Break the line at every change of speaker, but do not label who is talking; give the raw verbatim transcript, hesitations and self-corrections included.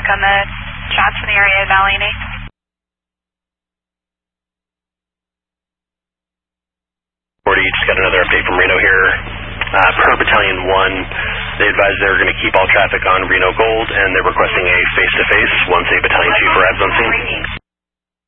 on the shots in the area of Valiant.
forty, just got another update from Reno here. Uh, per Battalion one, they advised they were going to keep all traffic on Reno Gold, and they're requesting a face-to-face once a Battalion Chief arrives on scene.